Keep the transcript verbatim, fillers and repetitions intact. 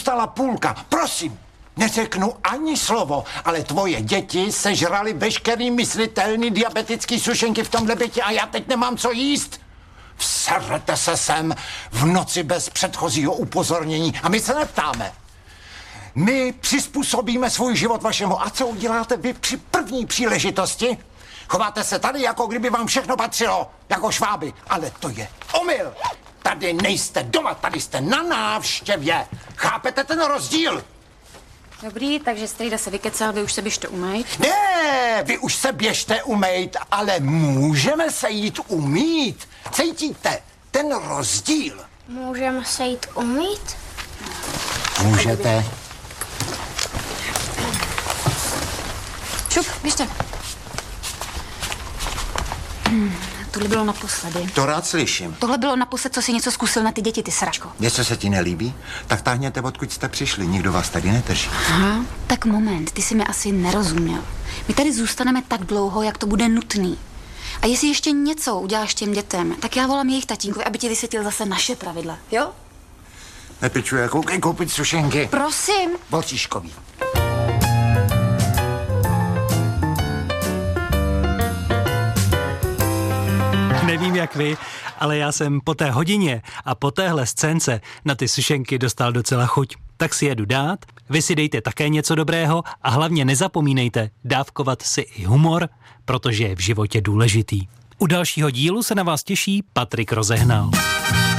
zůstala půlka. Prosím, neřeknu ani slovo, ale tvoje děti sežrali veškerý myslitelný diabetický sušenky v tomhle bytě a já teď nemám co jíst. Vserete se sem v noci bez předchozího upozornění a my se neptáme. My přizpůsobíme svůj život vašemu. A co uděláte vy při první příležitosti? Chováte se tady, jako kdyby vám všechno patřilo, jako šváby. Ale to je omyl. Tady nejste doma, tady jste na návštěvě. Chápete ten rozdíl? Dobrý, takže strýda se vykecal, vy už se běžte umýt. Ne, vy už se běžte umýt, ale můžeme se jít umýt. Cítíte ten rozdíl? Můžeme se jít umýt? Můžete. Šup, běžte. Hmm, tohle bylo naposledy. To rád slyším. Tohle bylo naposled, co si něco zkusil na ty děti, ty sračko. Něco se ti nelíbí? Tak táhněte, odkud jste přišli. Nikdo vás tady nedrží. Aha, tak moment, ty jsi mi asi nerozuměl. My tady zůstaneme tak dlouho, jak to bude nutný. A jestli ještě něco uděláš těm dětem, tak já volám jejich tatínkovi, aby ti vysvětlil zase naše pravidla, jo? Nepičuje, koukej koupit sušenky. Prosím. Boříškový. Nevím jak vy, ale já jsem po té hodině a po téhle scénce na ty sušenky dostal docela chuť. Tak si jedu dát, vy si dejte také něco dobrého a hlavně nezapomínejte dávkovat si i humor, protože je v životě důležitý. U dalšího dílu se na vás těší Patrik Rozehnal.